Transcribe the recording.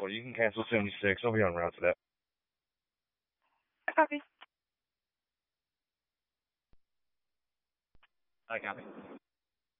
cancel. You can cancel 76. I'll be on route to that. Copy. I copy.